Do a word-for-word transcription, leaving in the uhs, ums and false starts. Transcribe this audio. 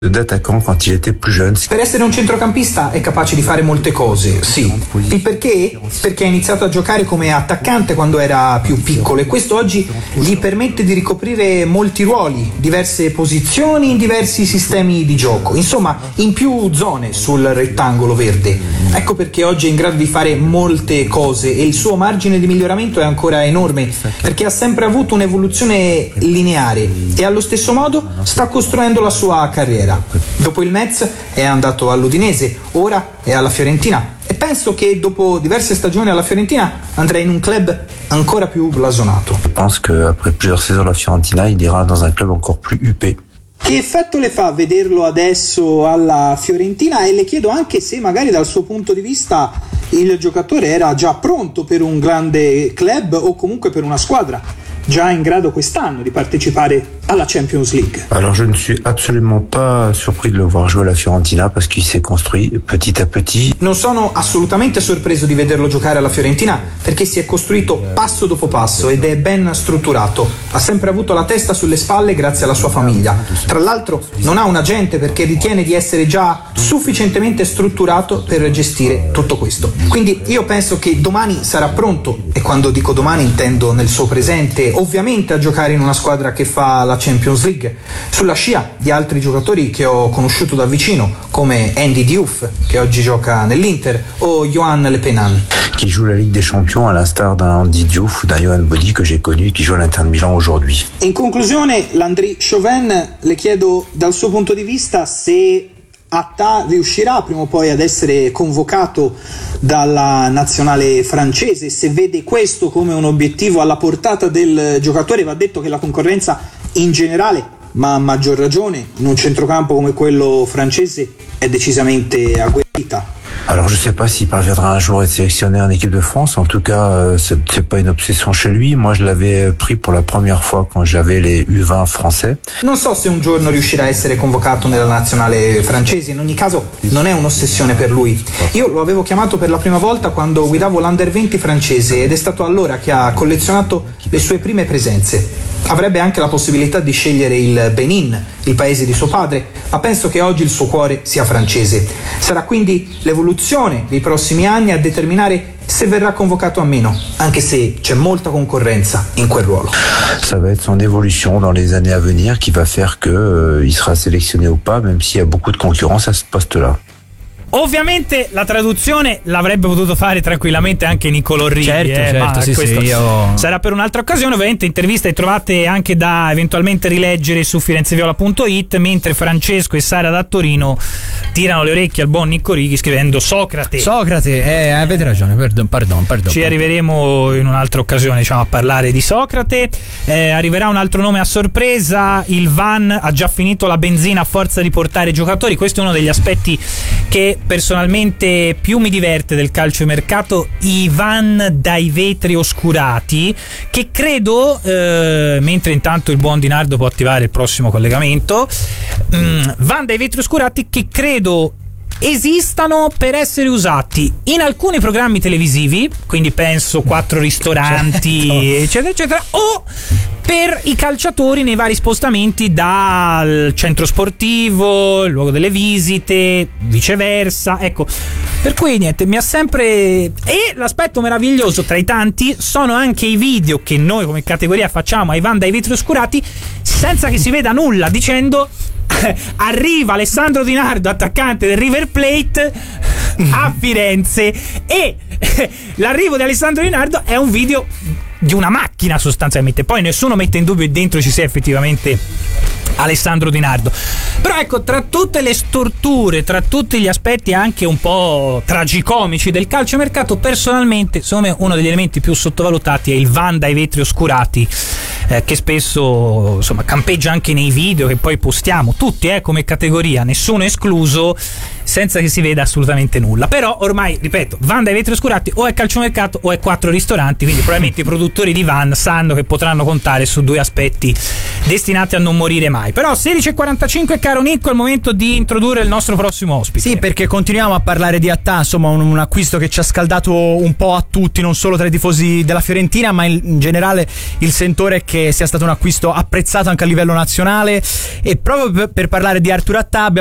d'attaquant quand il était plus jeune. Per essere un centrocampista è capace di fare molte cose, sì. Il perché? Perché ha iniziato a giocare come attaccante quando era più piccolo e questo oggi gli permette di ricoprire molti ruoli, diverse posizioni in diversi sistemi di gioco, insomma in più zone sul rettangolo verde. Ecco perché oggi è in grado di fare molte cose e il suo margine di miglioramento è ancora enorme perché ha sempre avuto un'evoluzione lineare e allo stesso modo sta costruendo la sua carriera. Dopo il Metz è andato all'Udinese, ora è alla Fiorentina e penso che dopo diverse stagioni alla Fiorentina andrà in un club ancora più blasonato. Je pense qu'après plusieurs saisons alla Fiorentina, il ira dans un club encore plus huppé. Che effetto le fa vederlo adesso alla Fiorentina e le chiedo anche se magari dal suo punto di vista il giocatore era già pronto per un grande club o comunque per una squadra già in grado quest'anno di partecipare alla Champions League. Alors je ne suis absolument pas surpris de le voir jouer à la Fiorentina parce qu'il s'est construit petit à petit. Non sono assolutamente sorpreso di vederlo giocare alla Fiorentina perché si è costruito passo dopo passo ed è ben strutturato. Ha sempre avuto la testa sulle spalle grazie alla sua famiglia. Tra l'altro non ha un agente perché ritiene di essere già sufficientemente strutturato per gestire tutto questo. Quindi io penso che domani sarà pronto e quando dico domani intendo nel suo presente ovviamente a giocare in una squadra che fa la Champions League sulla scia di altri giocatori che ho conosciuto da vicino come Andy Diouf che oggi gioca nell'Inter o Yoann Le Pennan qui joue la Ligue des Champions à l'instar d'un Andy Diouf ou d'un Yoann Bodi que j'ai connu et qui joue à l'Inter de Milan aujourd'hui. In conclusione, Landry Chauvin, le chiedo dal suo punto di vista se Atta riuscirà prima o poi ad essere convocato dalla nazionale francese, se vede questo come un obiettivo alla portata del giocatore. Va detto che la concorrenza in generale, ma a maggior ragione in un centrocampo come quello francese, è decisamente agguerrita. Alors je sais pas s'il parviendra un jour à être sélectionné en équipe de France, en tout cas euh, c'est, c'est pas une obsession chez lui. Moi je l'avais pris pour la première fois quand j'avais les U vingt français. Non so se un giorno riuscirà a essere convocato nella nazionale francese, in ogni caso non è un'ossessione per lui. Io lo avevo chiamato per la prima volta quando guidavo l'Under venti francese ed è stato allora che ha collezionato le sue prime presenze. Avrebbe anche la possibilità di scegliere il Benin, il paese di suo padre, ma penso che oggi il suo cuore sia francese. Sarà quindi l'evoluzione dei prossimi anni a determinare se verrà convocato o meno, anche se c'è molta concorrenza in quel ruolo. Ça va être son évolution dans les années à venir qui va faire que euh, il sera sélectionné ou pas, même s'il y a beaucoup de concurrence à ce poste-là. Ovviamente la traduzione l'avrebbe potuto fare tranquillamente anche Niccolò Righi, certo, eh, certo, ma sì, questo sì, io... sarà per un'altra occasione. Ovviamente interviste trovate anche da eventualmente rileggere su firenzeviola punto it, mentre Francesco e Sara da Torino tirano le orecchie al buon Nicco Righi scrivendo Socrate. Socrate, eh, avete ragione, perdon, pardon, pardon. Ci arriveremo in un'altra occasione, diciamo, a parlare di Socrate. Eh, arriverà un altro nome a sorpresa, il Van ha già finito la benzina a forza di portare giocatori. Questo è uno degli aspetti che personalmente più mi diverte del calciomercato, i Van dai vetri oscurati, che credo, eh, mentre intanto il buon Di Nardo può attivare il prossimo collegamento, mh, Van dai vetri oscurati che credo esistano per essere usati in alcuni programmi televisivi, quindi penso quattro ristoranti, certo, eccetera eccetera, o per i calciatori nei vari spostamenti dal centro sportivo, il luogo delle visite, viceversa, ecco. Per cui niente, mi ha sempre... E l'aspetto meraviglioso tra i tanti sono anche i video che noi come categoria facciamo ai Van dai vetri oscurati senza che si veda nulla, dicendo arriva Alessandro Di Nardo, attaccante del River Plate a Firenze, e l'arrivo di Alessandro Di Nardo è un video di una macchina sostanzialmente, poi nessuno mette in dubbio che dentro ci sia effettivamente Alessandro Di Nardo. Però ecco, tra tutte le storture, tra tutti gli aspetti anche un po' tragicomici del calciomercato, personalmente secondo me uno degli elementi più sottovalutati è il Van dai vetri oscurati, eh, che spesso insomma campeggia anche nei video che poi postiamo tutti, eh, come categoria, nessuno escluso, senza che si veda assolutamente nulla. Però ormai, ripeto, Van dai vetri oscurati o è calciomercato o è quattro ristoranti, quindi probabilmente i produttori di Van sanno che potranno contare su due aspetti destinati a non morire mai. mai. Però sedici e quarantacinque, caro Nicco, è il momento di introdurre il nostro prossimo ospite. Sì, perché continuiamo a parlare di Attà, insomma un, un acquisto che ci ha scaldato un po' a tutti, non solo tra i tifosi della Fiorentina, ma in, in generale il sentore è che sia stato un acquisto apprezzato anche a livello nazionale. E proprio per, per parlare di Arthur Attà abbiamo